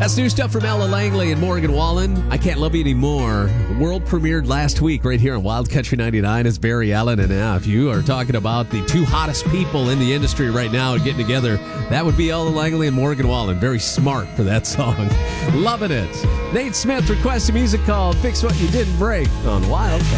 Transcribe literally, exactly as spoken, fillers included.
That's new stuff from Ella Langley and Morgan Wallen. I Can't Love You Anymore. World premiered last week right here on Wild Country ninety-nine as Barry Allen. And now, if you are talking about the two hottest people in the industry right now getting together, that would be Ella Langley and Morgan Wallen. Very smart for that song. Loving it. Nate Smith requests a music called Fix What You Didn't Break on Wild.